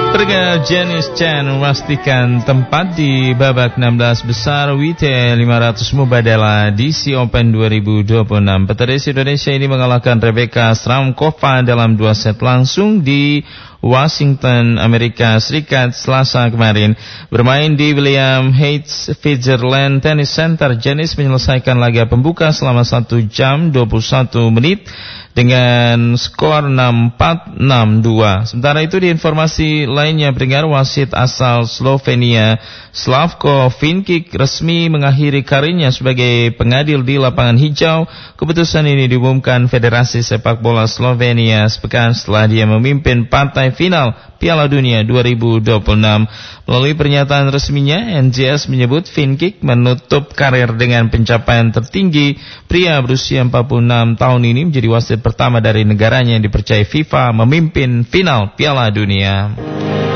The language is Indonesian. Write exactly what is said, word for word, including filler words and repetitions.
Pendengar, Janice Chan memastikan tempat di babak enam belas besar W T A lima ratus Mubadala D C Open dua ribu dua puluh enam. Petenis Indonesia ini mengalahkan Rebecca Stramkova dalam dua set langsung di Washington, Amerika Serikat, Selasa kemarin. Bermain di William H. Fitzgerald Tennis Center, Janice menyelesaikan laga pembuka selama satu jam dua puluh satu menit dengan skor enam empat enam dua. Sementara itu di informasi lainnya, pendengar, wasit asal Slovenia Slavko Vinkic resmi mengakhiri karirnya sebagai pengadil di lapangan hijau. Keputusan ini diumumkan Federasi Sepak Bola Slovenia sepekan setelah dia memimpin partai final Piala Dunia dua ribu dua puluh enam. Melalui pernyataan resminya, N J S menyebut Vinkic menutup karir dengan pencapaian tertinggi. Pria berusia empat puluh enam tahun ini menjadi wasit pertama dari negaranya yang dipercaya FIFA memimpin final Piala Dunia.